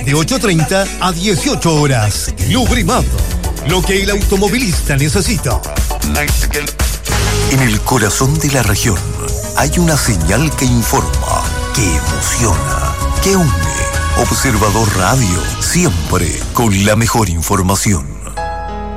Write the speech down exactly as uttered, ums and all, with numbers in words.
de ocho treinta a dieciocho horas. Lubrimato, lo que el automovilista necesita. En el corazón de la región hay una señal que informa, que emociona, que une. Observador Radio, siempre con la mejor información.